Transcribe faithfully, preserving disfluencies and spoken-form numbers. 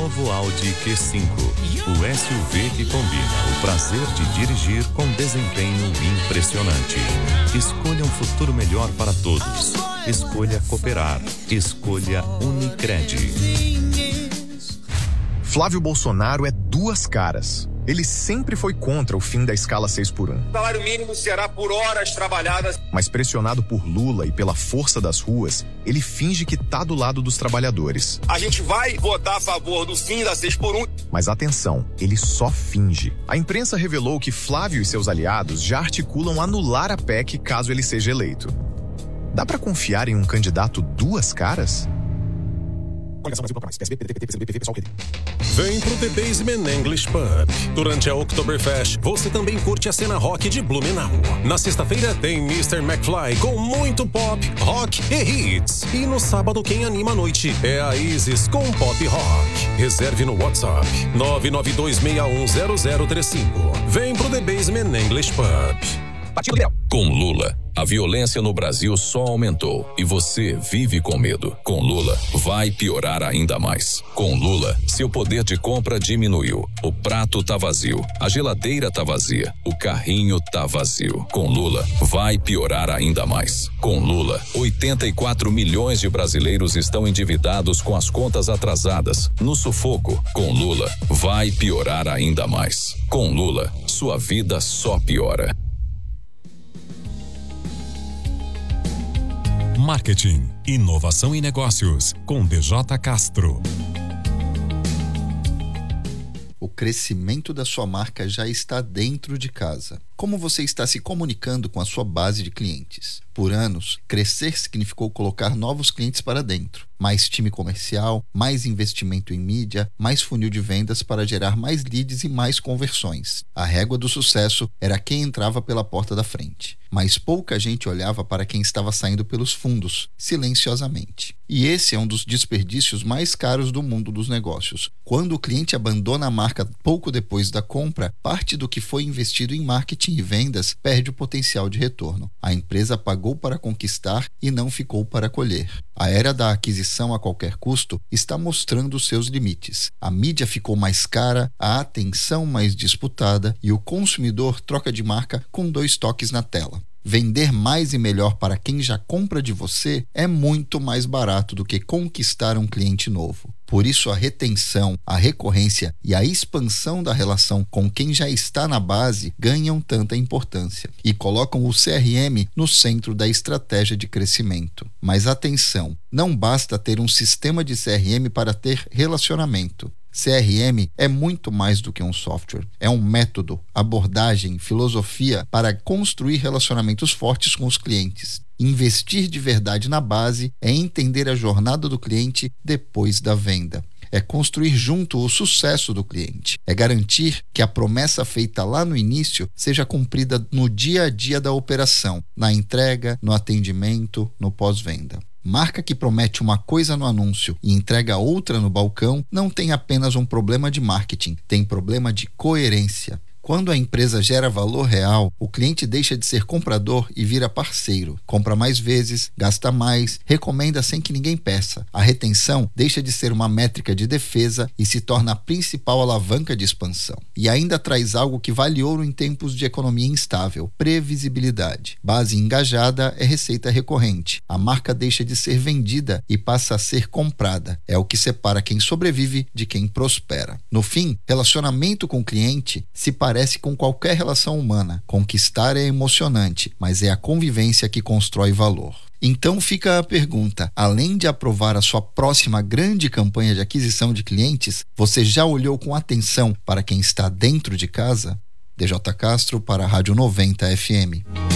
Novo Audi Q cinco, o S U V que combina o prazer de dirigir com desempenho impressionante. Escolha um futuro melhor para todos. Escolha cooperar. Escolha Unicred. Flávio Bolsonaro é duas caras. Ele sempre foi contra o fim da escala seis por um. O salário mínimo será por horas trabalhadas. Mas pressionado por Lula e pela força das ruas, ele finge que tá do lado dos trabalhadores. A gente vai votar a favor do fim da seis por um. Mas atenção, ele só finge. A imprensa revelou que Flávio e seus aliados já articulam anular a P E C caso ele seja eleito. Dá pra confiar em um candidato duas caras? Vem pro The Basement English Pub. Durante a Oktoberfest, você também curte a cena rock de Blumenau. Na sexta-feira tem mister McFly com muito pop, rock e hits. E no sábado quem anima a noite é a Isis com pop rock. Reserve no WhatsApp nove nove dois seis um zero zero três cinco. Vem pro The Basement English Pub. Partido Liberal. Com Lula, a violência no Brasil só aumentou e você vive com medo. Com Lula, vai piorar ainda mais. Com Lula, seu poder de compra diminuiu. O prato tá vazio, a geladeira tá vazia, o carrinho tá vazio. Com Lula, vai piorar ainda mais. Com Lula, oitenta e quatro milhões de brasileiros estão endividados com as contas atrasadas, no sufoco. Com Lula, vai piorar ainda mais. Com Lula, sua vida só piora. Marketing, inovação e negócios, com D J Castro. O crescimento da sua marca já está dentro de casa. Como você está se comunicando com a sua base de clientes? Por anos, crescer significou colocar novos clientes para dentro. Mais time comercial, mais investimento em mídia, mais funil de vendas para gerar mais leads e mais conversões. A régua do sucesso era quem entrava pela porta da frente. Mas pouca gente olhava para quem estava saindo pelos fundos, silenciosamente. E esse é um dos desperdícios mais caros do mundo dos negócios. Quando o cliente abandona a marca pouco depois da compra, parte do que foi investido em marketing e vendas perde o potencial de retorno. A empresa pagou para conquistar e não ficou para colher. A era da aquisição a qualquer custo está mostrando seus limites. A mídia ficou mais cara, a atenção mais disputada e o consumidor troca de marca com dois toques na tela. Vender mais e melhor para quem já compra de você é muito mais barato do que conquistar um cliente novo. Por isso, a retenção, a recorrência e a expansão da relação com quem já está na base ganham tanta importância e colocam o C R M no centro da estratégia de crescimento. Mas atenção, não basta ter um sistema de C R M para ter relacionamento. C R M é muito mais do que um software. É um método, abordagem, filosofia para construir relacionamentos fortes com os clientes. Investir de verdade na base é entender a jornada do cliente depois da venda. É construir junto o sucesso do cliente. É garantir que a promessa feita lá no início seja cumprida no dia a dia da operação, na entrega, no atendimento, no pós-venda. Marca que promete uma coisa no anúncio e entrega outra no balcão não tem apenas um problema de marketing, tem problema de coerência. Quando a empresa gera valor real, o cliente deixa de ser comprador e vira parceiro. Compra mais vezes, gasta mais, recomenda sem que ninguém peça. A retenção deixa de ser uma métrica de defesa e se torna a principal alavanca de expansão. E ainda traz algo que vale ouro em tempos de economia instável: previsibilidade. Base engajada é receita recorrente. A marca deixa de ser vendida e passa a ser comprada. É o que separa quem sobrevive de quem prospera. No fim, relacionamento com o cliente se parece Parece com qualquer relação humana. Conquistar é emocionante, mas é a convivência que constrói valor. Então fica a pergunta: além de aprovar a sua próxima grande campanha de aquisição de clientes, você já olhou com atenção para quem está dentro de casa? D J Castro para a Rádio noventa F M.